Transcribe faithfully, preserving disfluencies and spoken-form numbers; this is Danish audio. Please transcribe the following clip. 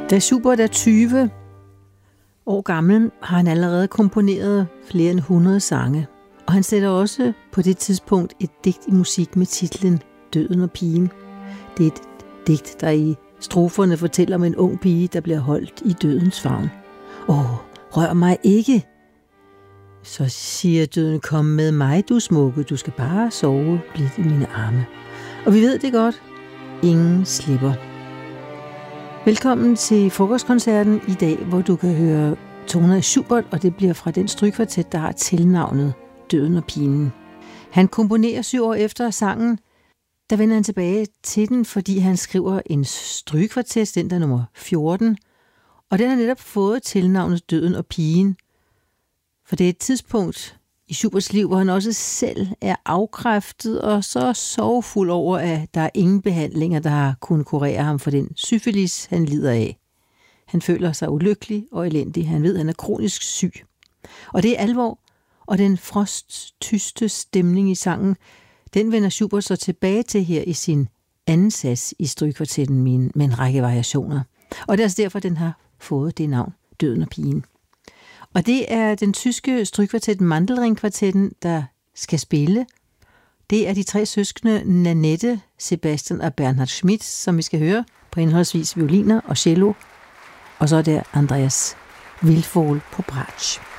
Da Schubert er tyve år gammel, har han allerede komponeret flere end hundrede sange, og han sætter også på det tidspunkt et digt i musik med titlen Døden og pigen. Det er et digt, der i stroferne fortæller om en ung pige, der bliver holdt i dødens favn. Åh, rør mig ikke! Så siger døden, kom med mig, du smukke, du skal bare sove blidt i mine arme. Og vi ved det godt, ingen slipper. Velkommen til frokostkoncerten i dag, hvor du kan høre toner af Schubert, og det bliver fra den strygekvartet, der har tilnavnet Døden og pigen. Han komponerer syv år efter sangen, der vender han tilbage til den, fordi han skriver en strygekvartet, den der nummer fjorten, og den har netop fået tilnavnet Døden og pigen. For det er et tidspunkt i Schuberts liv, hvor han også selv er afkræftet og så sorgfuld over, at der er ingen behandlinger, der har kunnet kurere ham for den syfilis, han lider af. Han føler sig ulykkelig og elendig. Han ved, at han er kronisk syg. Og det er alvor, og den frosttyste stemning i sangen, den vender Schubert så tilbage til her i sin anden sats i strygekvartetten med en række variationer. Og det er altså derfor, den har fået det navn, Døden og pigen. Og det er den tyske strygekvartet Mandelring-kvartetten, der skal spille. Det er de tre søskende Nanette, Sebastian og Bernhard Schmidt, som vi skal høre på henholdsvis violiner og cello. Og så er der Andreas Wildvogel på bratsch.